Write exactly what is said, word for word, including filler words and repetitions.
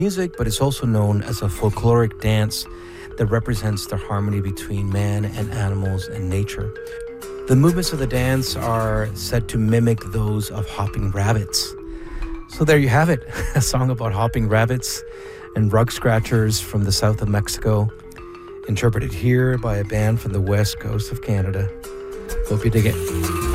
music, but it's also known as a folkloric dance that represents the harmony between man and animals and nature. The movements of the dance are said to mimic those of hopping rabbits. So there you have it, a song about hopping rabbits and rug scratchers from the south of Mexico, interpreted here by a band from the west coast of Canada. Hope you dig it.